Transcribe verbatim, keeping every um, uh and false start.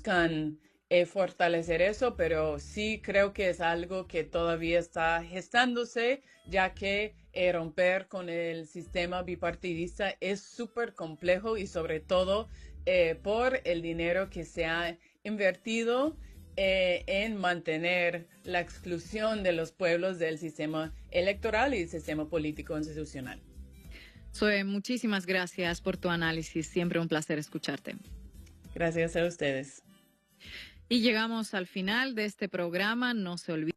buscan eh, fortalecer eso, pero sí creo que es algo que todavía está gestándose, ya que eh, romper con el sistema bipartidista es súper complejo y sobre todo eh, por el dinero que se ha invertido eh, en mantener la exclusión de los pueblos del sistema electoral y del sistema político institucional. Zoe, muchísimas gracias por tu análisis. Siempre un placer escucharte. Gracias a ustedes. Y llegamos al final de este programa. No se olviden.